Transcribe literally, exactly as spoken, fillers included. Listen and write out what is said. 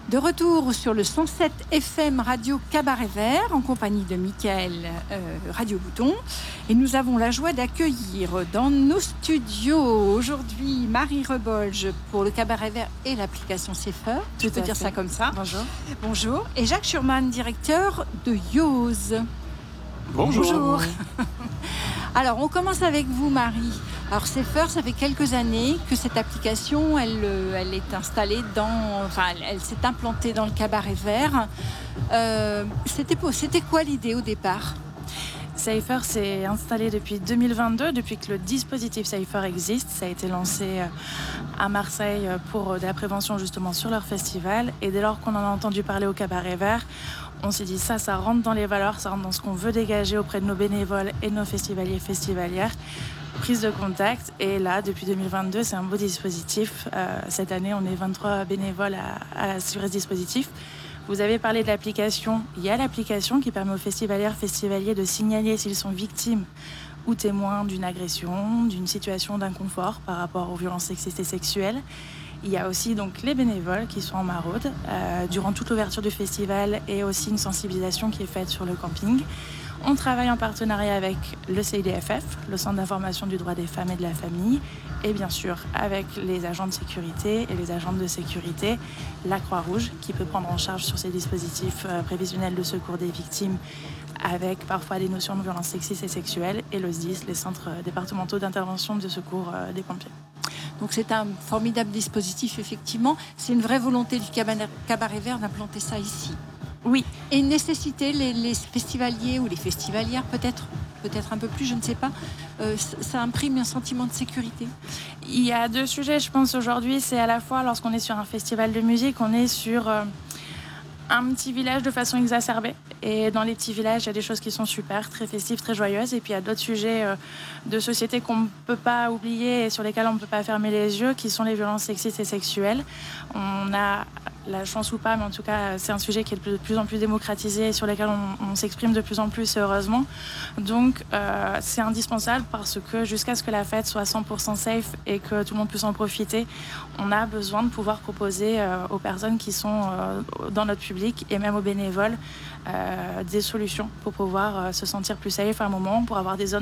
De retour sur le cent sept F M Radio Cabaret Vert en compagnie de Mickaël euh, Radio Bouton, et nous avons la joie d'accueillir dans nos studios aujourd'hui Marie Rebolge pour le Cabaret Vert et l'application Safer, je peux dire ça comme ça. Bonjour. Bonjour. Et Jacques Schurman, directeur de Yoz. Bonjour. Bonjour. Alors, on commence avec vous, Marie. Alors, Safer, ça fait quelques années que cette application, elle, elle est installée dans... Enfin, elle, elle s'est implantée dans le Cabaret Vert. Euh, c'était, c'était quoi l'idée au départ ? Safer s'est installé depuis deux mille vingt-deux, depuis que le dispositif Safer existe. Ça a été lancé à Marseille pour de la prévention justement sur leur festival. Et dès lors qu'on en a entendu parler au Cabaret Vert, on s'est dit ça, ça rentre dans les valeurs, ça rentre dans ce qu'on veut dégager auprès de nos bénévoles et de nos festivaliers et festivalières. Prise de contact, et là, depuis deux mille vingt-deux, c'est un beau dispositif. Euh, cette année, on est vingt-trois bénévoles à, à assurer ce dispositif. Vous avez parlé de l'application. Il y a l'application qui permet aux festivalières, festivaliers de signaler s'ils sont victimes ou témoins d'une agression, d'une situation d'inconfort par rapport aux violences sexistes et sexuelles. Il y a aussi donc les bénévoles qui sont en maraude euh, durant toute l'ouverture du festival, et aussi une sensibilisation qui est faite sur le camping. On travaille en partenariat avec le C I D F F, le Centre d'information du droit des femmes et de la famille, et bien sûr avec les agents de sécurité et les agentes de sécurité, la Croix-Rouge qui peut prendre en charge sur ces dispositifs euh, prévisionnels de secours des victimes, avec parfois des notions de violence sexiste et sexuelle, et le S D I S, les centres départementaux d'intervention de secours euh, des pompiers. Donc c'est un formidable dispositif, effectivement. C'est une vraie volonté du Cabaret, Cabaret Vert d'implanter ça ici. Oui. Et nécessiter les, les festivaliers ou les festivalières, peut-être, peut-être un peu plus, je ne sais pas, euh, ça imprime un sentiment de sécurité. Il y a deux sujets, je pense, aujourd'hui. C'est à la fois, lorsqu'on est sur un festival de musique, on est sur euh, un petit village de façon exacerbée. Et dans les petits villages, il y a des choses qui sont super, très festives, très joyeuses. Et puis il y a d'autres sujets euh, de société qu'on ne peut pas oublier et sur lesquels on ne peut pas fermer les yeux, qui sont les violences sexistes et sexuelles. On a la chance ou pas, mais en tout cas, c'est un sujet qui est de plus en plus démocratisé et sur lequel on, on s'exprime de plus en plus, heureusement. Donc, euh, c'est indispensable parce que jusqu'à ce que la fête soit cent pour cent safe et que tout le monde puisse en profiter, on a besoin de pouvoir proposer euh, aux personnes qui sont euh, dans notre public et même aux bénévoles euh, des solutions pour pouvoir euh, se sentir plus safe à un moment, pour avoir des zones